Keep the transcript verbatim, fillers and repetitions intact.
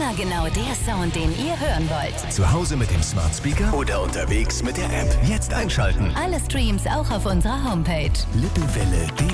Immer genau der Sound, den ihr hören wollt. Zu Hause mit dem Smart Speaker oder unterwegs mit der App. Jetzt einschalten. Alle Streams auch auf unserer Homepage. Lippewelle punkt de